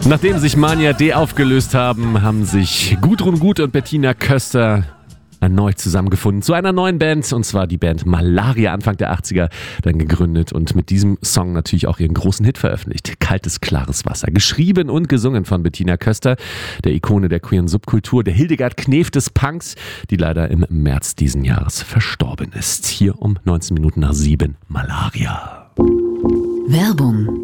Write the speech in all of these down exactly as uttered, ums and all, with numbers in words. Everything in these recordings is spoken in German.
Nachdem sich Mania D aufgelöst haben, haben sich Gudrun Gut und Bettina Köster erneut zusammengefunden zu einer neuen Band, und zwar die Band Malaria, Anfang der achtziger dann gegründet und mit diesem Song natürlich auch ihren großen Hit veröffentlicht. Kaltes, klares Wasser. Geschrieben und gesungen von Bettina Köster, der Ikone der queeren Subkultur, der Hildegard Knef des Punks, die leider im März diesen Jahres verstorben ist. Hier um neunzehn Minuten nach sieben, Malaria. Werbung.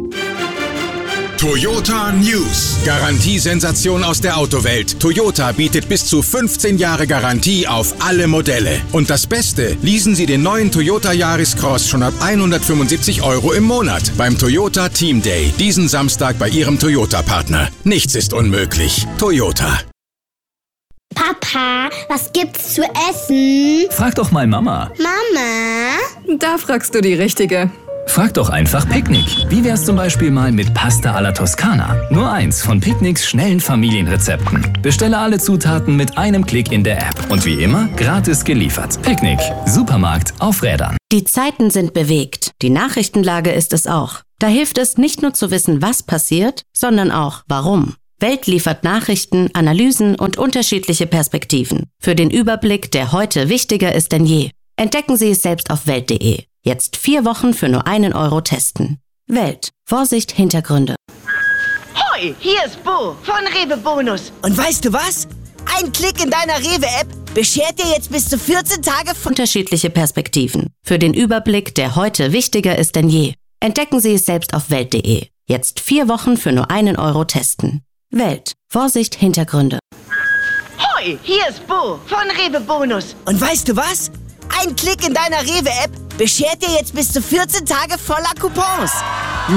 Toyota News. Garantiesensation aus der Autowelt. Toyota bietet bis zu fünfzehn Jahre Garantie auf alle Modelle. Und das Beste, leasen Sie den neuen Toyota Yaris Cross schon ab hundertfünfundsiebzig Euro im Monat beim Toyota Team Day. Diesen Samstag bei Ihrem Toyota-Partner. Nichts ist unmöglich. Toyota. Papa, was gibt's zu essen? Frag doch mal Mama. Mama? Da fragst du die Richtige. Frag doch einfach Picknick. Wie wär's zum Beispiel mal mit Pasta alla Toskana? Nur eins von Picknicks schnellen Familienrezepten. Bestelle alle Zutaten mit einem Klick in der App. Und wie immer, gratis geliefert. Picknick. Supermarkt auf Rädern. Die Zeiten sind bewegt. Die Nachrichtenlage ist es auch. Da hilft es nicht nur zu wissen, was passiert, sondern auch warum. Welt liefert Nachrichten, Analysen und unterschiedliche Perspektiven. Für den Überblick, der heute wichtiger ist denn je. Entdecken Sie es selbst auf welt punkt de. Jetzt vier Wochen für nur einen Euro testen. Welt. Vorsicht, Hintergründe. Hoi, hier ist Bo von Rewe Bonus. Und weißt du was? Ein Klick in deiner Rewe-App beschert dir jetzt bis zu vierzehn Tage von... Unterschiedliche Perspektiven. Für den Überblick, der heute wichtiger ist denn je. Entdecken Sie es selbst auf welt punkt de. Jetzt vier Wochen für nur einen Euro testen. Welt. Vorsicht, Hintergründe. Hoi, hier ist Bo von Rewe Bonus. Und weißt du was? Ein Klick in deiner Rewe-App beschert dir jetzt bis zu vierzehn Tage voller Coupons.